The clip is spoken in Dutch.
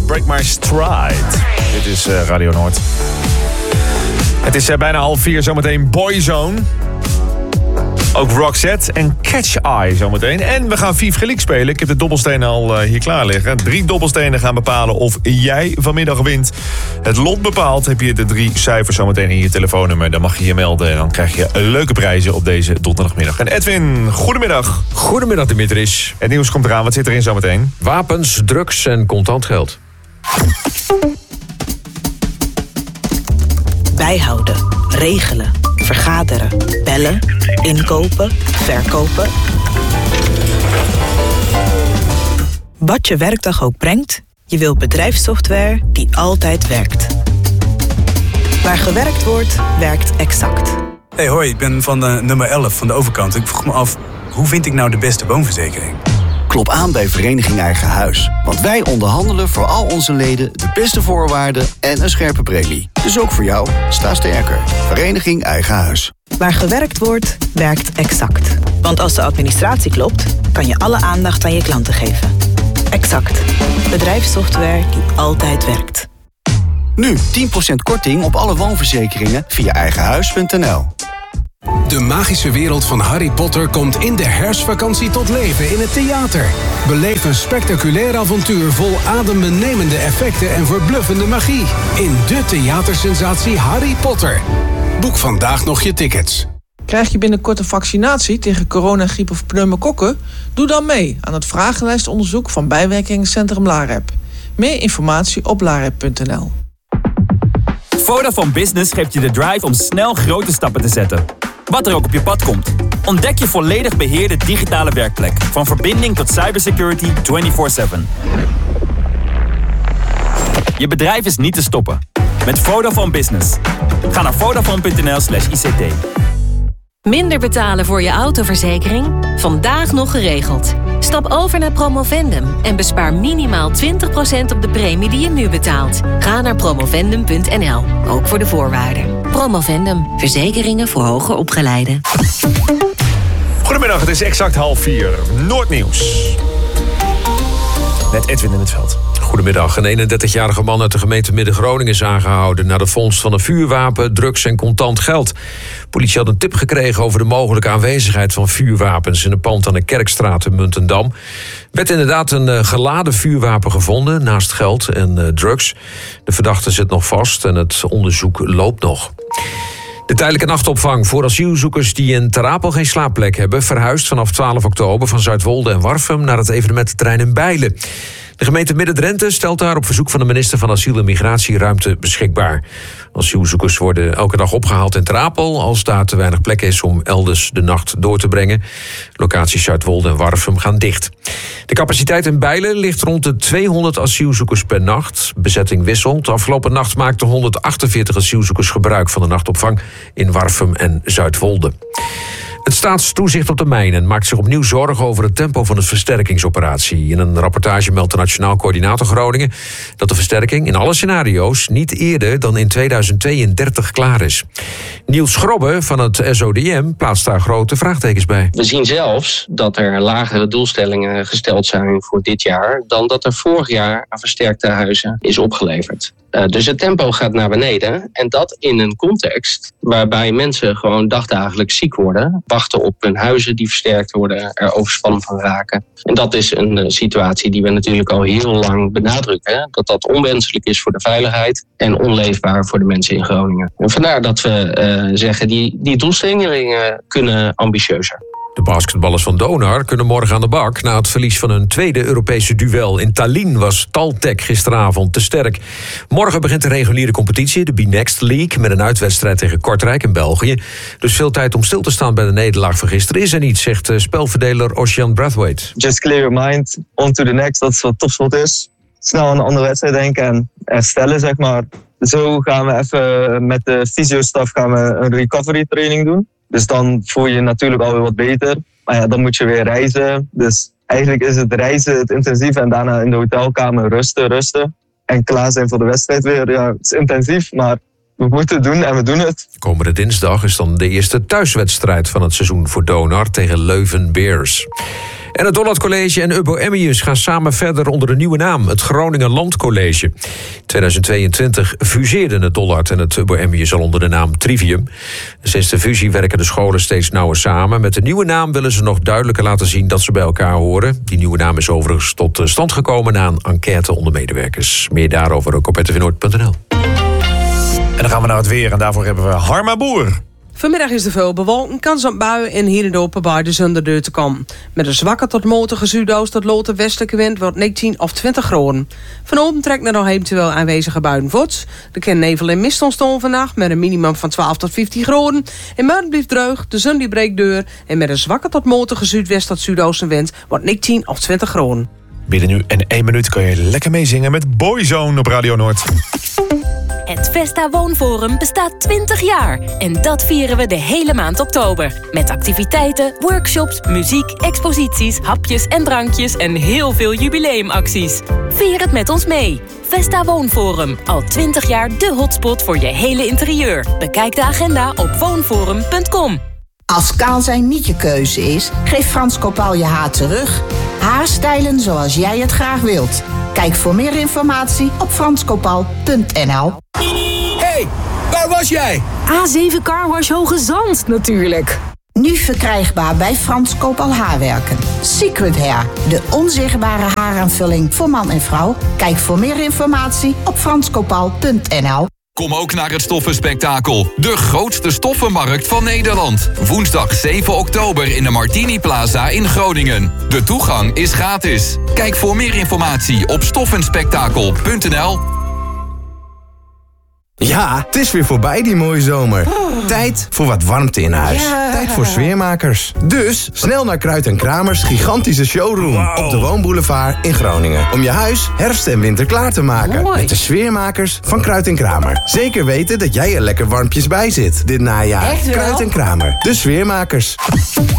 Break My Stride. Dit is Radio Noord. Het is bijna 3:30, zometeen Boyzone. Ook Roxette en Catch Eye zometeen. En we gaan Vief Gelijk spelen. Ik heb de dobbelstenen al hier klaar liggen. 3 dobbelstenen gaan bepalen of jij vanmiddag wint. Het lot bepaalt. Heb je de 3 cijfers zometeen in je telefoonnummer. Dan mag je je melden en dan krijg je leuke prijzen op deze donderdagmiddag. En Edwin, goedemiddag. Goedemiddag Dimitris. Het nieuws komt eraan. Wat zit erin zometeen? Wapens, drugs en contant geld. Bijhouden, regelen, vergaderen, bellen, inkopen, verkopen. Wat je werkdag ook brengt, je wilt bedrijfssoftware die altijd werkt. Waar gewerkt wordt, werkt Exact. Hey hoi, ik ben van de nummer 11 van de overkant. Ik vroeg me af, hoe vind ik nou de beste woonverzekering? Klop aan bij Vereniging Eigen Huis. Want wij onderhandelen voor al onze leden de beste voorwaarden en een scherpe premie. Dus ook voor jou, sta sterker. Vereniging Eigen Huis. Waar gewerkt wordt, werkt Exact. Want als de administratie klopt, kan je alle aandacht aan je klanten geven. Exact. Bedrijfssoftware die altijd werkt. Nu 10% korting op alle woonverzekeringen via eigenhuis.nl. De magische wereld van Harry Potter komt in de herfstvakantie tot leven in het theater. Beleef een spectaculair avontuur vol adembenemende effecten en verbluffende magie. In de theatersensatie Harry Potter. Boek vandaag nog je tickets. Krijg je binnenkort een vaccinatie tegen corona, griep of pneumokokken? Doe dan mee aan het vragenlijstonderzoek van bijwerkingencentrum LAREP. Meer informatie op larep.nl. Vodafone Business geeft je de drive om snel grote stappen te zetten. Wat er ook op je pad komt. Ontdek je volledig beheerde digitale werkplek. Van verbinding tot cybersecurity 24/7. Je bedrijf is niet te stoppen. Met Vodafone Business. Ga naar vodafone.nl/ICT. Minder betalen voor je autoverzekering? Vandaag nog geregeld. Stap over naar Promovendum en bespaar minimaal 20% op de premie die je nu betaalt. Ga naar promovendum.nl, ook voor de voorwaarden. Promovendum, verzekeringen voor hoger opgeleiden. Goedemiddag, het is exact 3:30. Noordnieuws. Met Edwin in het veld. Goedemiddag. Een 31-jarige man uit de gemeente Midden-Groningen is aangehouden na de vondst van een vuurwapen, drugs en contant geld. Politie had een tip gekregen over de mogelijke aanwezigheid van vuurwapens in een pand aan de Kerkstraat in Muntendam. Werd inderdaad een geladen vuurwapen gevonden naast geld en drugs. De verdachte zit nog vast en het onderzoek loopt nog. De tijdelijke nachtopvang voor asielzoekers die in Ter Apel geen slaapplek hebben verhuist vanaf 12 oktober van Zuidwolde en Warffum naar het evenemententerrein in Bijlen. De gemeente Midden-Drenthe stelt daar op verzoek van de minister van Asiel en Migratie ruimte beschikbaar. Asielzoekers worden elke dag opgehaald in Ter Apel als daar te weinig plek is om elders de nacht door te brengen. Locaties Zuidwolde en Warffum gaan dicht. De capaciteit in Bijlen ligt rond de 200 asielzoekers per nacht. Bezetting wisselt. Afgelopen nacht maakten 148 asielzoekers gebruik van de nachtopvang in Warffum en Zuidwolde. Het staatstoezicht op de mijnen maakt zich opnieuw zorgen over het tempo van de versterkingsoperatie. In een rapportage meldt de Nationaal Coördinator Groningen dat de versterking in alle scenario's niet eerder dan in 2032 klaar is. Niels Schrobbe van het SODM plaatst daar grote vraagtekens bij. We zien zelfs dat er lagere doelstellingen gesteld zijn voor dit jaar dan dat er vorig jaar aan versterkte huizen is opgeleverd. Dus het tempo gaat naar beneden en dat in een context waarbij mensen gewoon dagdagelijks ziek worden, wachten op hun huizen die versterkt worden, er overspannen van raken. En dat is een situatie die we natuurlijk al heel lang benadrukken, dat onwenselijk is voor de veiligheid en onleefbaar voor de mensen in Groningen. En vandaar dat we zeggen, die doelstellingen kunnen ambitieuzer. De basketballers van Donar kunnen morgen aan de bak. Na het verlies van hun tweede Europese duel in Tallinn was Taltech gisteravond te sterk. Morgen begint de reguliere competitie, de B-Next League, met een uitwedstrijd tegen Kortrijk in België. Dus veel tijd om stil te staan bij de nederlaag van gisteren is er niet, zegt spelverdeler Ocean Brathwaite. Just clear your mind, on to the next, dat is wat topsport is. Snel aan een andere wedstrijd denken en herstellen, zeg maar. Zo gaan we even met de fysiostaf een recovery training doen. Dus dan voel je je natuurlijk alweer wat beter. Maar ja, dan moet je weer reizen. Dus eigenlijk is het reizen het intensief en daarna in de hotelkamer rusten. En klaar zijn voor de wedstrijd weer. Ja, het is intensief, maar we moeten het doen en we doen het. Komende dinsdag is dan de eerste thuiswedstrijd van het seizoen voor Donar tegen Leuven Bears. En het Dollard College en Ubbo Emmius gaan samen verder onder de nieuwe naam, het Groningen Landcollege. In 2022 fuseerden het Dollard en het Ubbo Emmius al onder de naam Trivium. Sinds de fusie werken de scholen steeds nauwer samen. Met de nieuwe naam willen ze nog duidelijker laten zien dat ze bij elkaar horen. Die nieuwe naam is overigens tot stand gekomen na een enquête onder medewerkers. Meer daarover ook op rtvnoord.nl. En dan gaan we naar het weer en daarvoor hebben we Harma Boer. Vanmiddag is er veel bewolking, kans op buien en hier en daar bij de zon de deur te komen. Met een zwakke tot matige zuidoost tot lote westelijke wind wordt 19 of 20 graden. Vanavond trekt er nog eventueel aanwezige buien voort. Er kan nevel en mist ontstaan vannacht met een minimum van 12 tot 15 graden. En morgen blijft droog, de zon die breekt deur en met een zwakke tot matige zuidwest tot zuidoostenwind wordt 19 of 20 graden. Binnen nu en 1 minuut kan je lekker meezingen met Boyzone op Radio Noord. Het Vesta Woonforum bestaat 20 jaar. En dat vieren we de hele maand oktober. Met activiteiten, workshops, muziek, exposities, hapjes en drankjes en heel veel jubileumacties. Vier het met ons mee. Vesta Woonforum. Al 20 jaar de hotspot voor je hele interieur. Bekijk de agenda op woonforum.com. Als kaal zijn niet je keuze is, geef Frans Kopaal je haar terug. Haarstijlen zoals jij het graag wilt. Kijk voor meer informatie op franskopaal.nl. Hey, waar was jij? A7 Carwash Hoge Zand natuurlijk. Nu verkrijgbaar bij Frans Kopaal Haarwerken. Secret Hair, de onzichtbare haaraanvulling voor man en vrouw. Kijk voor meer informatie op franskopaal.nl. Kom ook naar het Stoffenspektakel. De grootste stoffenmarkt van Nederland. Woensdag 7 oktober in de Martini Plaza in Groningen. De toegang is gratis. Kijk voor meer informatie op stoffenspektakel.nl. Ja, het is weer voorbij die mooie zomer. Tijd voor wat warmte in huis. Ja. Tijd voor sfeermakers. Dus snel naar Kruit & Kramers gigantische showroom. Op de Woonboulevard in Groningen. Om je huis herfst en winter klaar te maken. Mooi. Met de sfeermakers van Kruit & Kramer. Zeker weten dat jij er lekker warmpjes bij zit dit najaar. Echt wel? Kruit & Kramer, de sfeermakers.